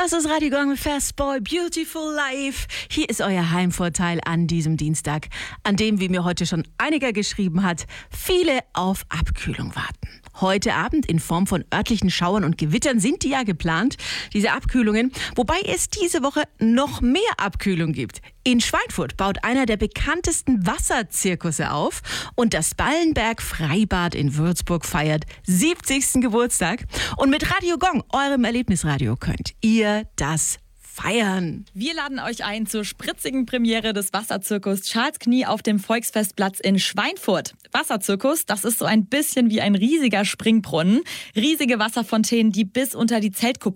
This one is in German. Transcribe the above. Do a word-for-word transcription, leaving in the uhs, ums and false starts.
Das ist Radio Gong mit Fastboy, Beautiful Life. Hier ist euer Heimvorteil an diesem Dienstag, an dem, wie mir heute schon einiger geschrieben hat, viele auf Abkühlung warten. Heute Abend in Form von örtlichen Schauern und Gewittern sind die ja geplant, diese Abkühlungen, wobei es diese Woche noch mehr Abkühlung gibt. In Schweinfurt baut einer der bekanntesten Wasserzirkusse auf und das Ballenberg Freibad in Würzburg feiert siebzigsten Geburtstag. Und mit Radio Gong, eurem Erlebnisradio, könnt ihr das feiern. Wir laden euch ein zur spritzigen Premiere des Wasserzirkus Charles Knie auf dem Volksfestplatz in Schweinfurt. Wasserzirkus, das ist so ein bisschen wie ein riesiger Springbrunnen. Riesige Wasserfontänen, die bis unter die Zeltkuppel